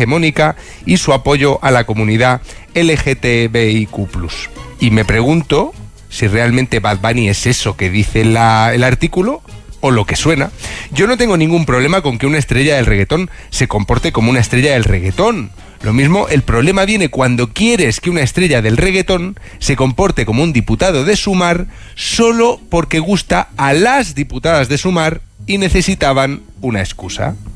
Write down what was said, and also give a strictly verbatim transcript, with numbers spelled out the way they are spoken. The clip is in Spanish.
hegemónica y su apoyo a la comunidad L G T B I Q plus. Y me pregunto si realmente Bad Bunny es eso que dice la, el artículo o lo que suena. Yo no tengo ningún problema con que una estrella del reggaetón se comporte como una estrella del reggaetón. Lo mismo, el problema viene cuando quieres que una estrella del reggaetón se comporte como un diputado de Sumar solo porque gusta a las diputadas de Sumar y necesitaban una excusa.